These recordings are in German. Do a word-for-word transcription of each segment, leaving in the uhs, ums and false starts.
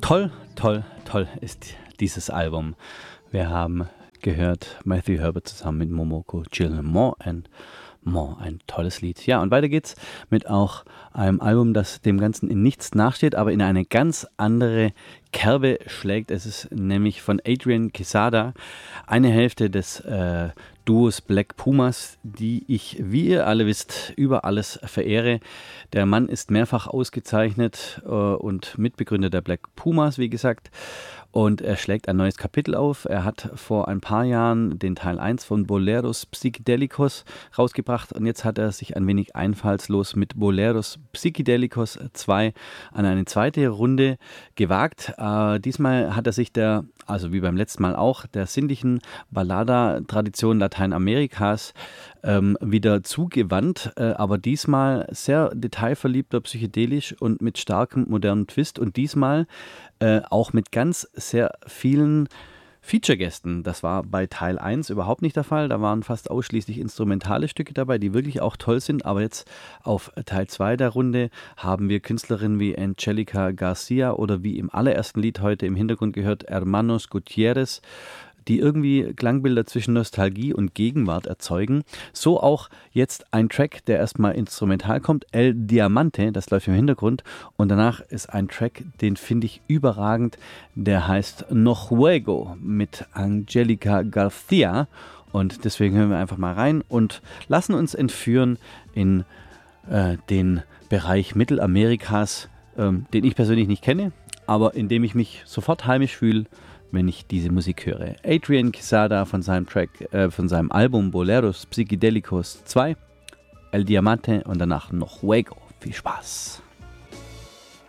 Toll, toll, toll ist dieses Album. Wir haben gehört Matthew Herbert zusammen mit Momoko Chill More and More, ein tolles Lied. Ja, und weiter geht's mit auch einem Album, das dem Ganzen in nichts nachsteht, aber in eine ganz andere Kerbe schlägt. Es ist nämlich von Adrian Quesada, eine Hälfte des äh, Duos Black Pumas, die ich, wie ihr alle wisst, über alles verehre. Der Mann ist mehrfach ausgezeichnet äh, und Mitbegründer der Black Pumas, wie gesagt. Und er schlägt ein neues Kapitel auf. Er hat vor ein paar Jahren den Teil eins von Boleros Psychedelicos rausgebracht und jetzt hat er sich ein wenig einfallslos mit Boleros Psychedelicos zwei an eine zweite Runde gewagt. Äh, diesmal hat er sich der, also wie beim letzten Mal auch, der sinnlichen Ballada-Tradition Lateinamerikas ähm, wieder zugewandt, äh, aber diesmal sehr detailverliebter, psychedelisch und mit starkem modernen Twist und diesmal äh, auch mit ganz sehr vielen Feature-Gästen. Das war bei Teil eins überhaupt nicht der Fall. Da waren fast ausschließlich instrumentale Stücke dabei, die wirklich auch toll sind. Aber jetzt auf Teil zwei der Runde haben wir Künstlerinnen wie Angelica Garcia oder wie im allerersten Lied heute im Hintergrund gehört Hermanos Gutierrez, die irgendwie Klangbilder zwischen Nostalgie und Gegenwart erzeugen. So auch jetzt ein Track, der erstmal instrumental kommt, El Diamante, das läuft im Hintergrund. Und danach ist ein Track, den finde ich überragend, der heißt No Juego mit Angelica Garcia. Und deswegen hören wir einfach mal rein und lassen uns entführen in äh, den Bereich Mittelamerikas, ähm, den ich persönlich nicht kenne, aber in dem ich mich sofort heimisch fühle, wenn ich diese Musik höre. Adrian Quesada von seinem Track, äh, von seinem Album Boleros Psychedelicos zwei, El Diamante und danach No Juego. Viel Spaß!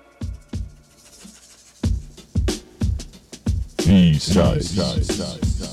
B-Side.